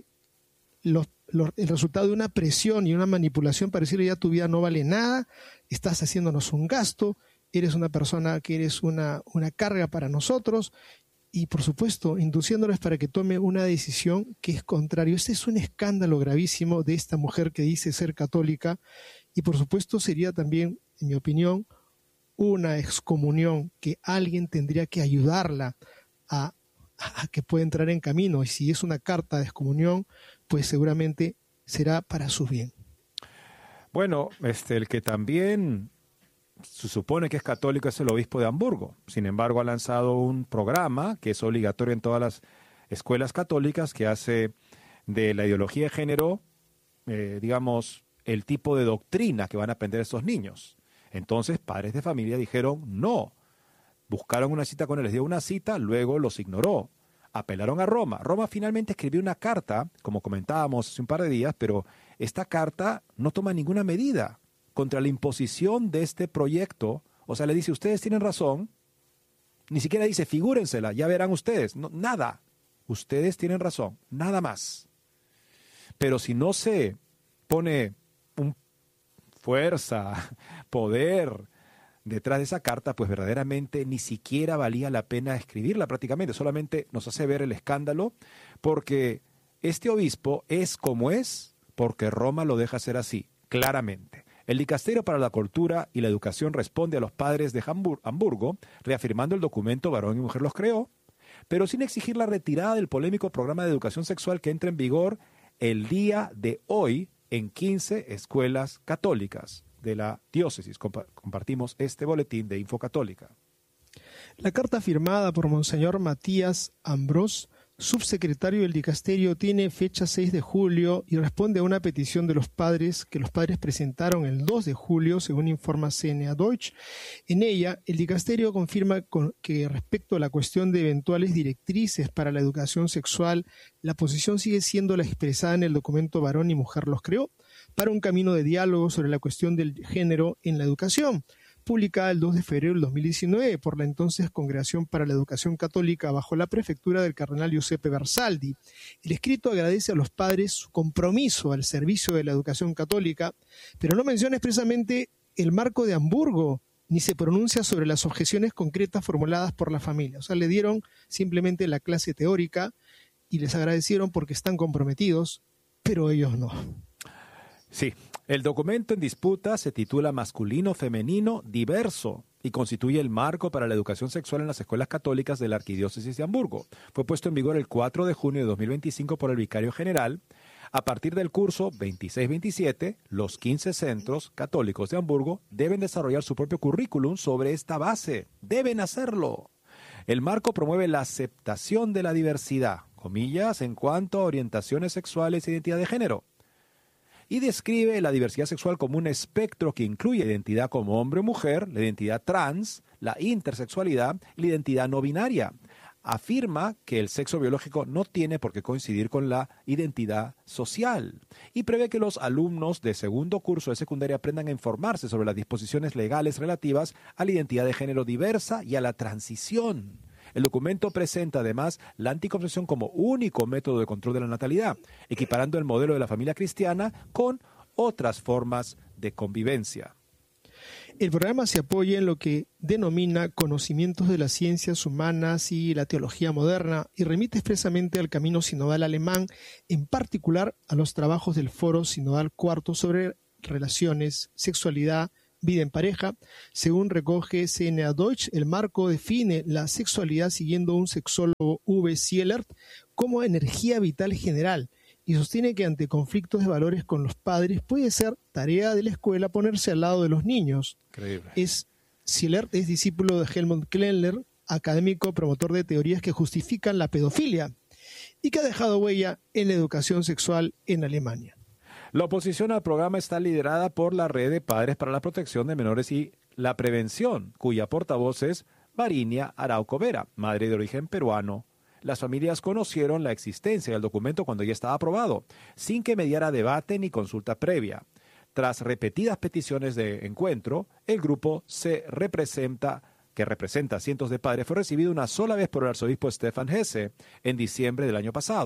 los Los, el resultado de una presión y una manipulación para decirle ya tu vida no vale nada, estás haciéndonos un gasto, eres una persona que eres una, una carga para nosotros, y por supuesto induciéndoles para que tome una decisión que es contrario. Este es un escándalo gravísimo de esta mujer que dice ser católica, y por supuesto sería también, en mi opinión, una excomunión que alguien tendría que ayudarla a, a que pueda entrar en camino, y si es una carta de excomunión, pues seguramente será para su bien. Bueno, este, el que también se supone que es católico es el obispo de Hamburgo. Sin embargo, ha lanzado un programa que es obligatorio en todas las escuelas católicas, que hace de la ideología de género, eh, digamos, el tipo de doctrina que van a aprender estos niños. Entonces, padres de familia dijeron no. Buscaron una cita con él, les dio una cita, luego los ignoró. Apelaron a Roma. Roma finalmente escribió una carta, como comentábamos hace un par de días, pero esta carta no toma ninguna medida contra la imposición de este proyecto. O sea, le dice, ustedes tienen razón. Ni siquiera dice, figúrensela, ya verán ustedes. No, nada. Ustedes tienen razón, nada más. Pero si no se pone un fuerza, poder detrás de esa carta, pues verdaderamente ni siquiera valía la pena escribirla prácticamente. Solamente nos hace ver el escándalo, porque este obispo es como es, porque Roma lo deja ser así, claramente. El Dicasterio para la Cultura y la Educación responde a los padres de Hamburgo, reafirmando el documento Varón y Mujer los creó, pero sin exigir la retirada del polémico programa de educación sexual que entra en vigor el día de hoy en quince escuelas católicas de la diócesis. Compa- compartimos este boletín de Info Católica. La carta firmada por Monseñor Matías Ambrós, subsecretario del Dicasterio, tiene fecha seis de julio y responde a una petición de los padres que los padres presentaron el dos de julio, según informa C N A Deutsch. En ella, el Dicasterio confirma con, que respecto a la cuestión de eventuales directrices para la educación sexual, la posición sigue siendo la expresada en el documento Varón y Mujer los creó, para un camino de diálogo sobre la cuestión del género en la educación, publicada el dos de febrero del dos mil diecinueve por la entonces Congregación para la Educación Católica bajo la prefectura del cardenal Giuseppe Versaldi. El escrito agradece a los padres su compromiso al servicio de la educación católica, pero no menciona expresamente el marco de Hamburgo, ni se pronuncia sobre las objeciones concretas formuladas por la familia. O sea, le dieron simplemente la clase teórica y les agradecieron porque están comprometidos, pero ellos no. Sí, el documento en disputa se titula Masculino, Femenino, Diverso y constituye el marco para la educación sexual en las escuelas católicas de la Arquidiócesis de Hamburgo. Fue puesto en vigor el cuatro de junio de dos mil veinticinco por el Vicario General. A partir del curso veintiséis veintisiete, los quince centros católicos de Hamburgo deben desarrollar su propio currículum sobre esta base. Deben hacerlo. El marco promueve la aceptación de la diversidad, comillas, en cuanto a orientaciones sexuales e identidad de género, y describe la diversidad sexual como un espectro que incluye la identidad como hombre o mujer, la identidad trans, la intersexualidad y la identidad no binaria. Afirma que el sexo biológico no tiene por qué coincidir con la identidad social y prevé que los alumnos de segundo curso de secundaria aprendan a informarse sobre las disposiciones legales relativas a la identidad de género diversa y a la transición. El documento presenta además la anticoncepción como único método de control de la natalidad, equiparando el modelo de la familia cristiana con otras formas de convivencia. El programa se apoya en lo que denomina conocimientos de las ciencias humanas y la teología moderna y remite expresamente al camino sinodal alemán, en particular a los trabajos del Foro Sinodal Cuarto sobre relaciones, sexualidad, vida en pareja. Según recoge C N A Deutsch, el marco define la sexualidad siguiendo un sexólogo Uwe Sielert como energía vital general y sostiene que ante conflictos de valores con los padres puede ser tarea de la escuela ponerse al lado de los niños. Increíble. Es, Sielert es discípulo de Helmut Klendler, académico promotor de teorías que justifican la pedofilia y que ha dejado huella en la educación sexual en Alemania. La oposición al programa está liderada por la Red de Padres para la Protección de Menores y la Prevención, cuya portavoz es Varinia Arauco Vera, madre de origen peruano. Las familias conocieron la existencia del documento cuando ya estaba aprobado, sin que mediara debate ni consulta previa. Tras repetidas peticiones de encuentro, el grupo se representa, que representa a cientos de padres, fue recibido una sola vez por el arzobispo Stefan Hesse en diciembre del año pasado.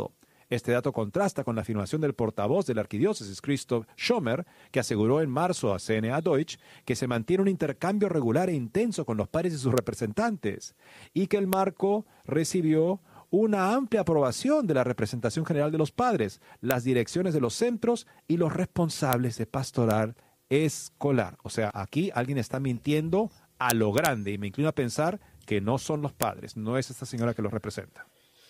Este dato contrasta con la afirmación del portavoz de la arquidiócesis, Christoph Schomer, que aseguró en marzo a C N A Deutsch que se mantiene un intercambio regular e intenso con los padres y sus representantes, y que el marco recibió una amplia aprobación de la representación general de los padres, las direcciones de los centros y los responsables de pastoral escolar. O sea, aquí alguien está mintiendo a lo grande y me inclino a pensar que no son los padres, no es esta señora que los representa.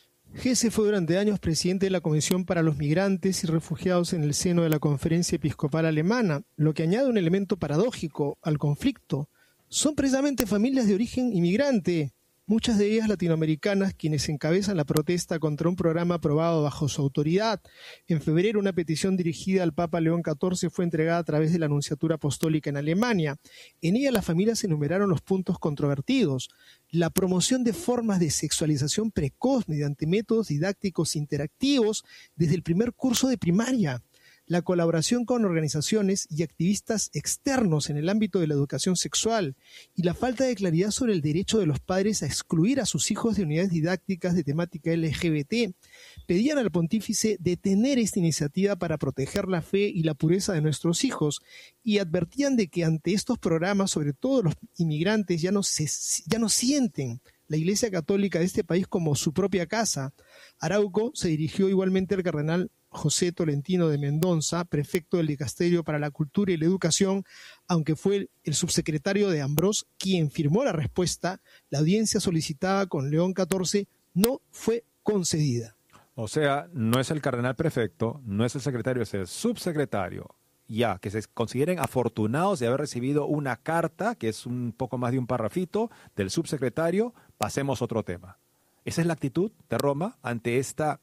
Gese fue durante años presidente de la Comisión para los Migrantes y Refugiados en el seno de la Conferencia Episcopal Alemana, lo que añade un elemento paradójico al conflicto. Son precisamente familias de origen inmigrante, muchas de ellas latinoamericanas, quienes encabezan la protesta contra un programa aprobado bajo su autoridad. En febrero, una petición dirigida al Papa León catorce fue entregada a través de la Nunciatura Apostólica en Alemania. En ella las familias enumeraron los puntos controvertidos: la promoción de formas de sexualización precoz mediante métodos didácticos interactivos desde el primer curso de primaria, la colaboración con organizaciones y activistas externos en el ámbito de la educación sexual y la falta de claridad sobre el derecho de los padres a excluir a sus hijos de unidades didácticas de temática L G B T. Pedían al pontífice detener esta iniciativa para proteger la fe y la pureza de nuestros hijos y advertían de que ante estos programas, sobre todo los inmigrantes, ya no, se, ya no sienten la Iglesia Católica de este país como su propia casa. Arauco se dirigió igualmente al cardenal José Tolentino de Mendoza, prefecto del Dicasterio para la Cultura y la Educación, aunque fue el subsecretario de Ambrós quien firmó la respuesta. La audiencia solicitada con León catorce no fue concedida. O sea, no es el cardenal prefecto, no es el secretario, es el subsecretario. Ya, que se consideren afortunados de haber recibido una carta, que es un poco más de un parrafito, del subsecretario. Pasemos a otro tema. Esa es la actitud de Roma ante esta...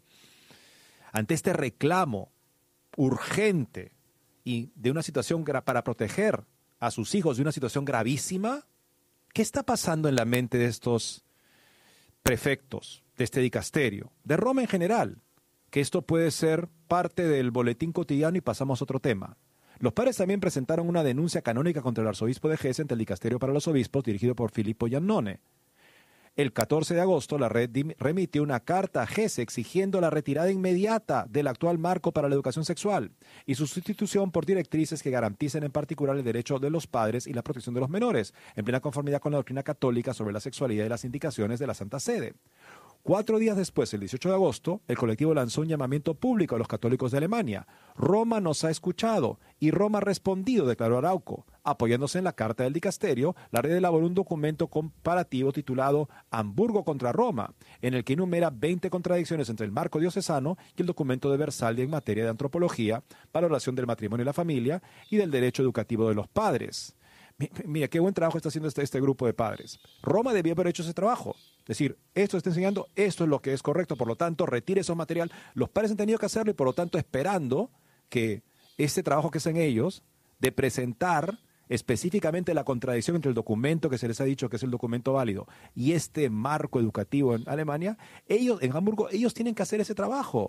ante este reclamo urgente y de una situación para proteger a sus hijos de una situación gravísima. ¿Qué está pasando en la mente de estos prefectos, de este dicasterio, de Roma en general? Que esto puede ser parte del boletín cotidiano y pasamos a otro tema. Los padres también presentaron una denuncia canónica contra el arzobispo de Gese ante el Dicasterio para los Obispos, dirigido por Filippo Iannone. El catorce de agosto, la red remitió una carta a Gese exigiendo la retirada inmediata del actual marco para la educación sexual y su sustitución por directrices que garanticen en particular el derecho de los padres y la protección de los menores, en plena conformidad con la doctrina católica sobre la sexualidad y las indicaciones de la Santa Sede. Cuatro días después, el dieciocho de agosto, el colectivo lanzó un llamamiento público a los católicos de Alemania. Roma nos ha escuchado y Roma ha respondido, declaró Arauco. Apoyándose en la carta del dicasterio, la red elaboró un documento comparativo titulado Hamburgo contra Roma, en el que enumera veinte contradicciones entre el marco diocesano y el documento de Versalles en materia de antropología, valoración del matrimonio y la familia y del derecho educativo de los padres. Mira, qué buen trabajo está haciendo este, este grupo de padres. Roma debió haber hecho ese trabajo. Es decir, esto está enseñando, esto es lo que es correcto, por lo tanto, retire ese material. Los padres han tenido que hacerlo y por lo tanto esperando que este trabajo que hacen ellos, de presentar específicamente la contradicción entre el documento que se les ha dicho que es el documento válido y este marco educativo en Alemania, ellos, en Hamburgo, ellos tienen que hacer ese trabajo.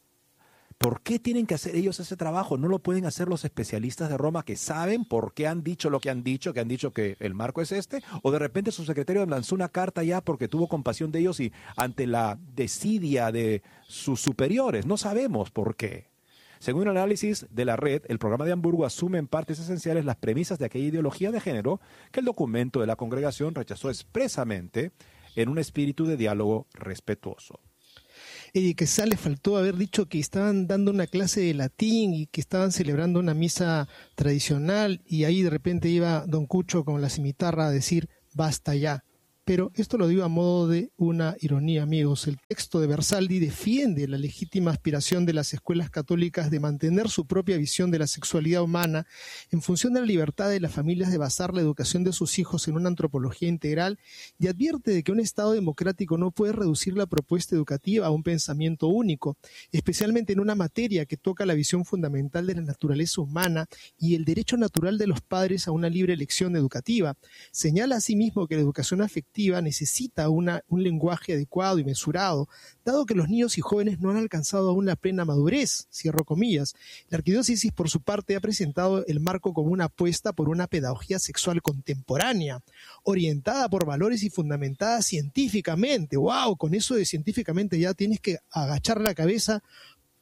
¿Por qué tienen que hacer ellos ese trabajo? ¿No lo pueden hacer los especialistas de Roma que saben por qué han dicho lo que han dicho, que han dicho que el marco es este? ¿O de repente su secretario lanzó una carta ya porque tuvo compasión de ellos y ante la desidia de sus superiores? No sabemos por qué. Según el análisis de la red, el programa de Hamburgo asume en partes esenciales las premisas de aquella ideología de género que el documento de la congregación rechazó expresamente en un espíritu de diálogo respetuoso. Y que quizá le faltó haber dicho que estaban dando una clase de latín y que estaban celebrando una misa tradicional y ahí de repente iba don Cucho con la cimitarra a decir basta ya. Pero esto lo digo a modo de una ironía, amigos. El texto de Versalles defiende la legítima aspiración de las escuelas católicas de mantener su propia visión de la sexualidad humana en función de la libertad de las familias de basar la educación de sus hijos en una antropología integral y advierte de que un Estado democrático no puede reducir la propuesta educativa a un pensamiento único, especialmente en una materia que toca la visión fundamental de la naturaleza humana y el derecho natural de los padres a una libre elección educativa. Señala asimismo que la educación afectiva necesita una, un lenguaje adecuado y mesurado, dado que los niños y jóvenes no han alcanzado aún la plena madurez, cierro comillas. La arquidiócesis, por su parte, ha presentado el marco como una apuesta por una pedagogía sexual contemporánea, orientada por valores y fundamentada científicamente. ¡Wow! Con eso de científicamente ya tienes que agachar la cabeza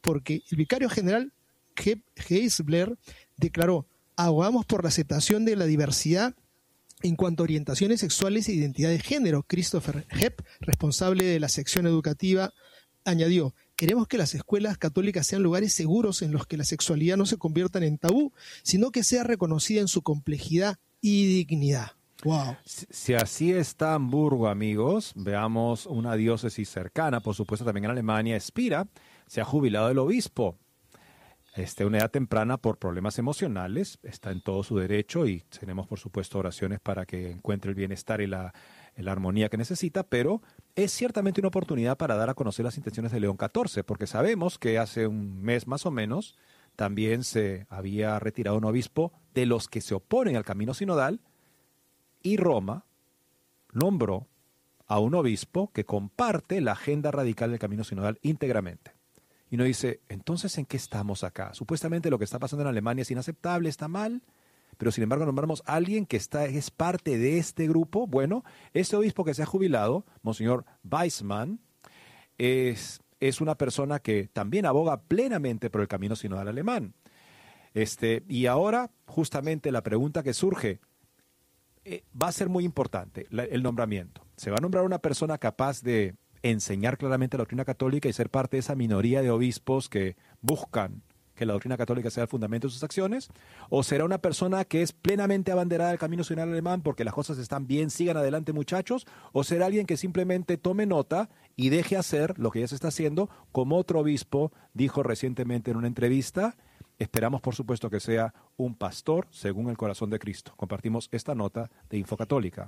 porque el vicario general Geisler declaró: abogamos por la aceptación de la diversidad en cuanto a orientaciones sexuales e identidad de género. Christopher Hepp, responsable de la sección educativa, añadió: queremos que las escuelas católicas sean lugares seguros en los que la sexualidad no se convierta en tabú, sino que sea reconocida en su complejidad y dignidad. Wow. Si, si así está Hamburgo, amigos, veamos una diócesis cercana, por supuesto también en Alemania. Spira se ha jubilado del obispo. Este, una edad temprana por problemas emocionales, está en todo su derecho y tenemos por supuesto oraciones para que encuentre el bienestar y la, la armonía que necesita, pero es ciertamente una oportunidad para dar a conocer las intenciones de León catorce, porque sabemos que hace un mes más o menos también se había retirado un obispo de los que se oponen al camino sinodal y Roma nombró a un obispo que comparte la agenda radical del camino sinodal íntegramente. Y uno dice, entonces, ¿en qué estamos acá? Supuestamente lo que está pasando en Alemania es inaceptable, está mal, pero sin embargo nombramos a alguien que está, es parte de este grupo. Bueno, este obispo que se ha jubilado, Monseñor Weissmann, es, es una persona que también aboga plenamente por el camino sinodal alemán. Este, y ahora, justamente la pregunta que surge, eh, va a ser muy importante, la, el nombramiento. Se va a nombrar una persona capaz de enseñar claramente la doctrina católica y ser parte de esa minoría de obispos que buscan que la doctrina católica sea el fundamento de sus acciones, o será una persona que es plenamente abanderada del camino sinodal alemán porque las cosas están bien, sigan adelante muchachos, o será alguien que simplemente tome nota y deje hacer lo que ya se está haciendo, como otro obispo dijo recientemente en una entrevista. Esperamos por supuesto que sea un pastor según el corazón de Cristo. Compartimos esta nota de Infocatólica.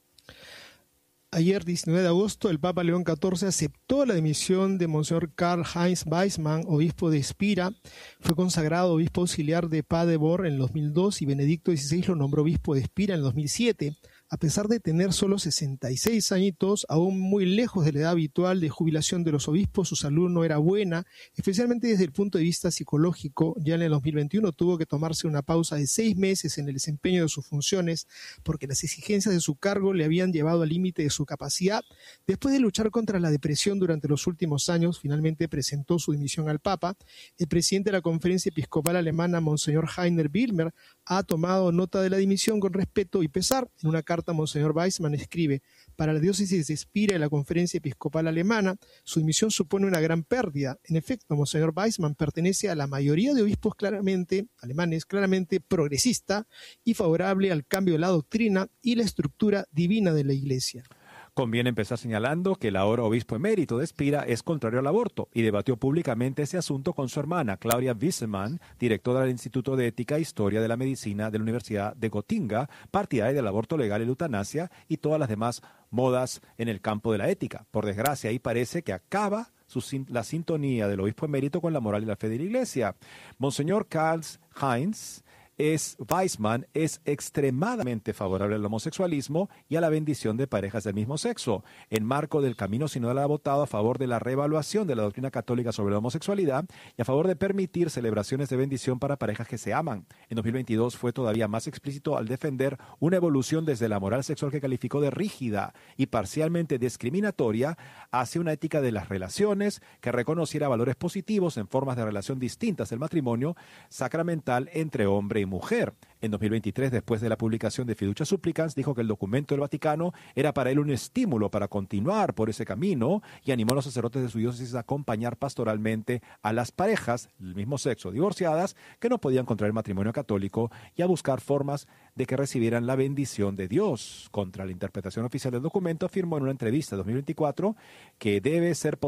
Ayer, diecinueve de agosto, el Papa León catorce aceptó la dimisión de Monseñor Karl-Heinz Weissmann, obispo de Spira. Fue consagrado obispo auxiliar de Paderborn en el dos mil dos y Benedicto dieciséis lo nombró obispo de Spira en el dos mil siete. A pesar de tener solo sesenta y seis añitos, aún muy lejos de la edad habitual de jubilación de los obispos, su salud no era buena, especialmente desde el punto de vista psicológico. Ya en el dos mil veintiuno tuvo que tomarse una pausa de seis meses en el desempeño de sus funciones porque las exigencias de su cargo le habían llevado al límite de su capacidad. Después de luchar contra la depresión durante los últimos años, finalmente presentó su dimisión al Papa. El presidente de la Conferencia Episcopal Alemana, Monseñor Heiner Wilmer, ha tomado nota de la dimisión con respeto y pesar. En una carta, Monseñor Weissmann escribe: para la diócesis de Spira y la Conferencia Episcopal Alemana, su dimisión supone una gran pérdida. En efecto, Monseñor Weissmann pertenece a la mayoría de obispos claramente alemanes, claramente progresista y favorable al cambio de la doctrina y la estructura divina de la Iglesia. Conviene empezar señalando que el ahora obispo emérito de Spira es contrario al aborto y debatió públicamente ese asunto con su hermana, Claudia Wissemann, directora del Instituto de Ética e Historia de la Medicina de la Universidad de Gotinga, partidaria del aborto legal y la eutanasia y todas las demás modas en el campo de la ética. Por desgracia, ahí parece que acaba su, la sintonía del obispo emérito con la moral y la fe de la Iglesia. Monseñor Karl-Heinz Es, Weissmann es extremadamente favorable al homosexualismo y a la bendición de parejas del mismo sexo. En marco del camino sinodal ha votado a favor de la reevaluación de la doctrina católica sobre la homosexualidad y a favor de permitir celebraciones de bendición para parejas que se aman. En dos mil veintidós fue todavía más explícito al defender una evolución desde la moral sexual que calificó de rígida y parcialmente discriminatoria hacia una ética de las relaciones que reconociera valores positivos en formas de relación distintas del matrimonio sacramental entre hombre y mujer. En dos mil veintitrés, después de la publicación de Fiducia Supplicans, dijo que el documento del Vaticano era para él un estímulo para continuar por ese camino y animó a los sacerdotes de su diócesis a acompañar pastoralmente a las parejas del mismo sexo divorciadas que no podían contraer matrimonio católico y a buscar formas de que recibieran la bendición de Dios. Contra la interpretación oficial del documento, afirmó en una entrevista de dos mil veinticuatro que debe ser posible